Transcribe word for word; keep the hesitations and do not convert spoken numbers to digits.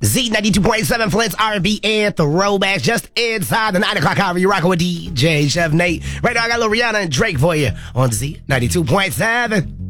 Z ninety-two point seven Flint's R and B and throwbacks just inside the nine o'clock hour. You're rocking with D J Chef Nate. Right now I got a little Rihanna and Drake for you on Z ninety-two point seven.